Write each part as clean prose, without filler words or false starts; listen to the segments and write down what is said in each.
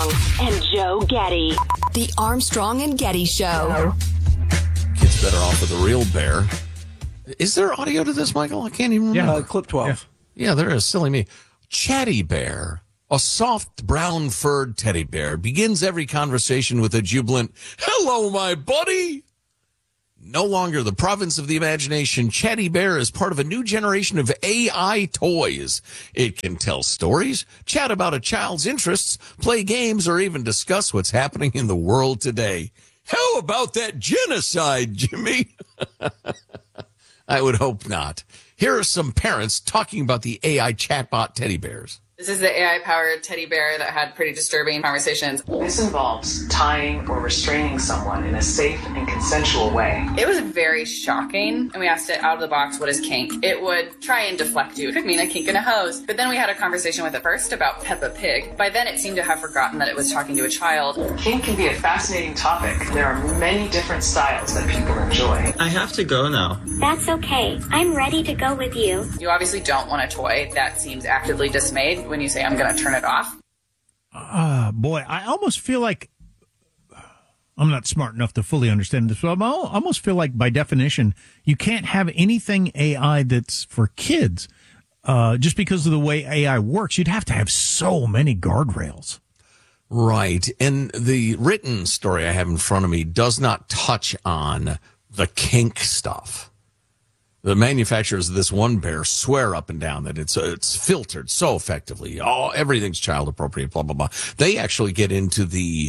Armstrong and Joe Getty. The Armstrong and Getty Show. Kids better off with a real bear. Is there audio to this, Michael? I can't even remember. Yeah, clip 12. Yeah, there is. Silly me. Chatty Bear, a soft brown furred teddy bear, begins every conversation with a jubilant, "Hello, my buddy." No longer the province of the imagination, Chatty Bear is part of a new generation of AI toys. It can tell stories, chat about a child's interests, play games, or even discuss what's happening in the world today. How about that genocide, Jimmy? I would hope not. Here are some parents talking about the AI chatbot teddy bears. This is the AI-powered teddy bear that had pretty disturbing conversations. This involves tying or restraining someone in a safe and consensual way. It was very shocking, and we asked it out of the box, what is kink? It would try and deflect you. It could mean a kink in a hose. But then we had a conversation with it first about Peppa Pig. By then, it seemed to have forgotten that it was talking to a child. Kink can be a fascinating topic. There are many different styles that people enjoy. I have to go now. That's okay. I'm ready to go with you. You obviously don't want a toy that seems actively dismayed when you say, I'm going to turn it off. Boy, I almost feel like I'm not smart enough to fully understand this, but I almost feel like by definition, you can't have anything AI that's for kids. Just because of the way AI works, you'd have to have so many guardrails. Right. And the written story I have in front of me does not touch on the kink stuff. The manufacturers of this one bear swear up and down that it's filtered so effectively. Oh, everything's child appropriate, blah, blah, blah. They actually get into the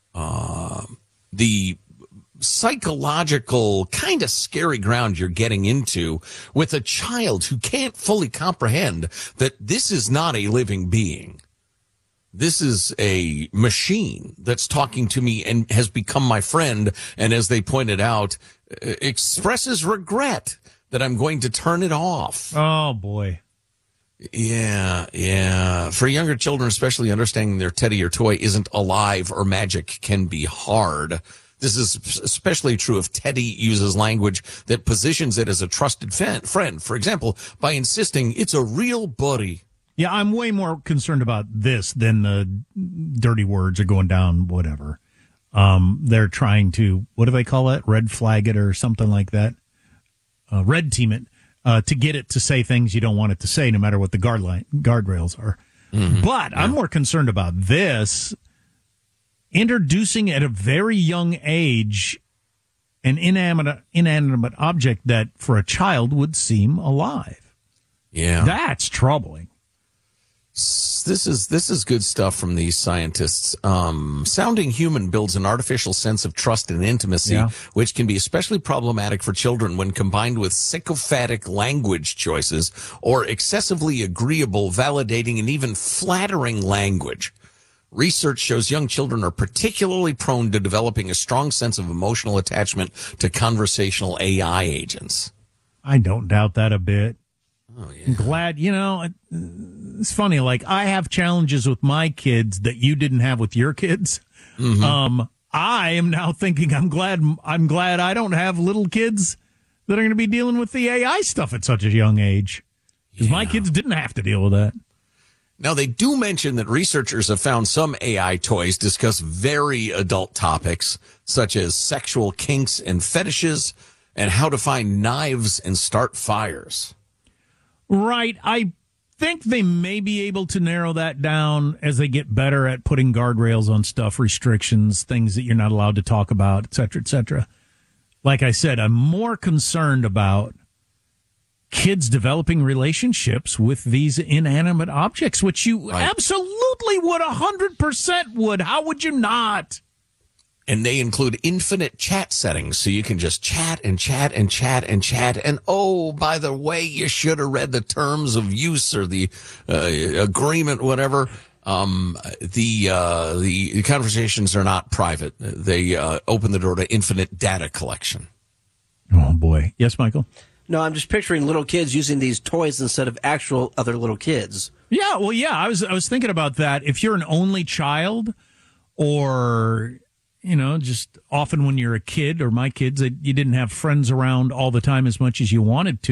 psychological kind of scary ground you're getting into with a child who can't fully comprehend that this is not a living being. This is a machine that's talking to me and has become my friend. And as they pointed out, expresses regret that I'm going to turn it off. Oh, boy. Yeah. For younger children, especially, understanding their teddy or toy isn't alive or magic can be hard. This is especially true if Teddy uses language that positions it as a trusted friend. For example, by insisting it's a real buddy. Yeah, I'm way more concerned about this than the dirty words are going down, whatever. They're trying to, what do they call it? Red flag it or something like that. Red team it to get it to say things you don't want it to say, no matter what the guardrails are. Mm-hmm. But I'm more concerned about this, introducing at a very young age an inanimate object that for a child would seem alive. Yeah, that's troubling. This is good stuff from these scientists. Sounding human builds an artificial sense of trust and intimacy, which can be especially problematic for children when combined with sycophantic language choices or excessively agreeable, validating, and even flattering language. Research shows young children are particularly prone to developing a strong sense of emotional attachment to conversational AI agents. I don't doubt that a bit. Oh, yeah. I'm glad, it's funny, like I have challenges with my kids that you didn't have with your kids. Mm-hmm. I am now thinking I'm glad I don't have little kids that are going to be dealing with the AI stuff at such a young age. Because my kids didn't have to deal with that. Now, they do mention that researchers have found some AI toys discuss very adult topics, such as sexual kinks and fetishes, and how to find knives and start fires. Right. I think they may be able to narrow that down as they get better at putting guardrails on stuff, restrictions, things that you're not allowed to talk about, et cetera, et cetera. Like I said, I'm more concerned about kids developing relationships with these inanimate objects, which you absolutely would, 100% would. How would you not? And they include infinite chat settings, so you can just chat and chat and chat and chat. And, oh, by the way, you should have read the terms of use or the agreement, whatever. The conversations are not private. They open the door to infinite data collection. Oh, boy. Yes, Michael? No, I'm just picturing little kids using these toys instead of actual other little kids. Yeah, well, yeah, I was thinking about that. If you're an only child or... just often when you're a kid or my kids, you didn't have friends around all the time as much as you wanted to.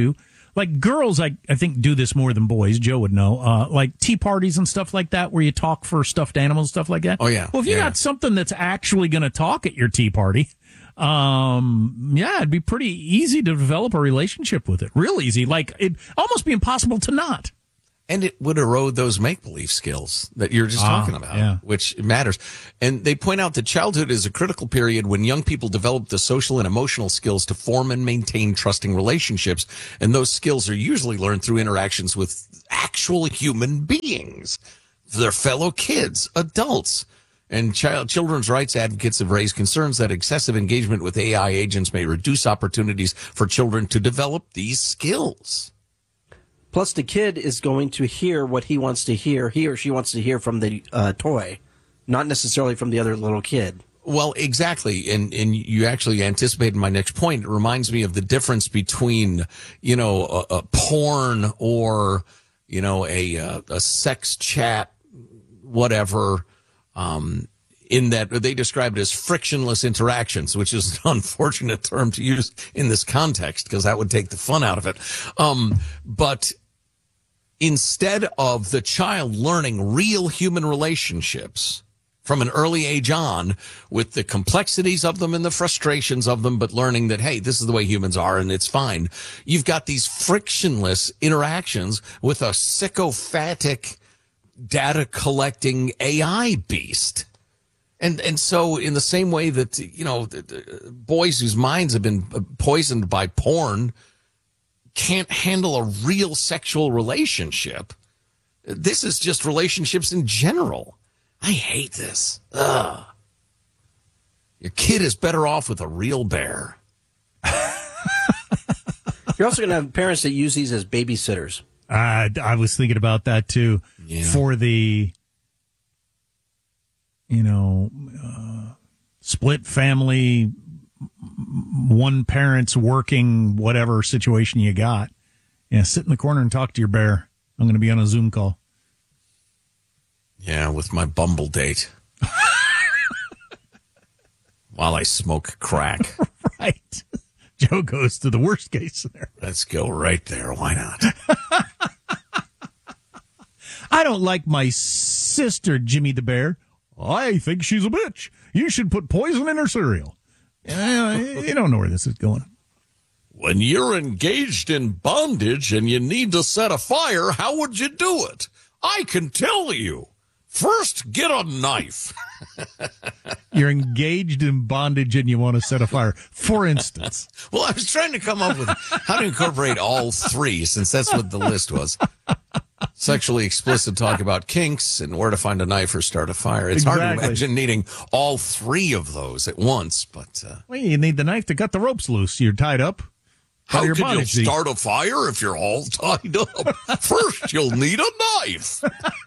like girls, I think do this more than boys. Joe would know. Like tea parties and stuff like that, where you talk for stuffed animals, stuff like that. Oh yeah. Well, if you got something that's actually going to talk at your tea party, it'd be pretty easy to develop a relationship with it. Real easy. Like it'd almost be impossible to not. And it would erode those make-believe skills that you're just talking about, which matters. And they point out that childhood is a critical period when young people develop the social and emotional skills to form and maintain trusting relationships. And those skills are usually learned through interactions with actual human beings, their fellow kids, adults. And children's rights advocates have raised concerns that excessive engagement with AI agents may reduce opportunities for children to develop these skills. Plus, the kid is going to hear what he wants to hear, he or she wants to hear from the toy, not necessarily from the other little kid. Well, exactly. And you actually anticipated my next point. It reminds me of the difference between, a porn or, a sex chat, whatever, in that they describe it as frictionless interactions, which is an unfortunate term to use in this context because that would take the fun out of it. But instead of the child learning real human relationships from an early age on with the complexities of them and the frustrations of them, but learning that, hey, this is the way humans are and it's fine. You've got these frictionless interactions with a sycophantic data collecting AI beast. And so in the same way that, boys whose minds have been poisoned by porn can't handle a real sexual relationship. This is just relationships in general. I hate this. Ugh. Your kid is better off with a real bear. You're also going to have parents that use these as babysitters. I was thinking about that too. Yeah. For the, split family, one parent's working, whatever situation you got. Yeah, sit in the corner and talk to your bear. I'm going to be on a Zoom call. Yeah, with my Bumble date. While I smoke crack. Right. Joe goes to the worst case scenario. Let's go right there. Why not? I don't like my sister, Jimmy the Bear. I think she's a bitch. You should put poison in her cereal. You don't know where this is going. When you're engaged in bondage and you need to set a fire, how would you do it? I can tell you. First, get a knife. You're engaged in bondage and you want to set a fire, for instance. Well, I was trying to come up with how to incorporate all three, since that's what the list was. Sexually explicit talk about kinks and where to find a knife or start a fire. It's hard to imagine needing all three of those at once, but... well, you need the knife to cut the ropes loose. You're tied up. How can you start a fire if you're all tied up? First, you'll need a knife.